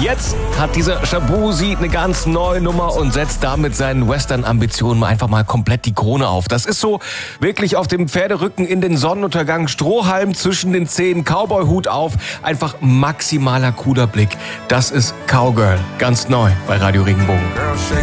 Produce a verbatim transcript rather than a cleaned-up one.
Jetzt hat dieser Shaboozey eine ganz neue Nummer und setzt damit seinen Western-Ambitionen einfach mal komplett die Krone auf. Das ist so wirklich auf dem Pferderücken in den Sonnenuntergang, Strohhalm zwischen den Zähnen, Cowboy-Hut auf, einfach maximaler cooler Blick. Das ist Cowgirl, ganz neu bei Radio Regenbogen.